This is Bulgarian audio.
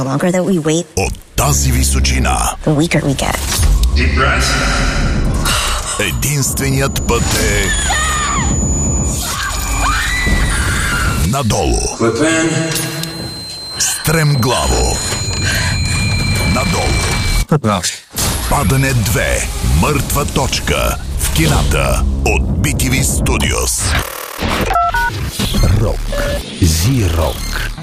the longer that we wait, от тази височина, the weaker we get. Deep breath. единственият път е надолу. Clip in. Стремглаво. Надолу. Падане 2. Мъртва точка. В кината от BTV Studios. Рок. Зи-рок.